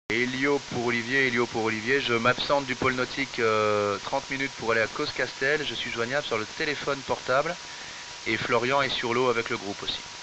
Elio pour Olivier, Elio pour Olivier. Je m'absente du pôle nautique 30 minutes pour aller à Causse-Castel. Je suis joignable sur le téléphone portable. Et Florian est sur l'eau avec le groupe aussi.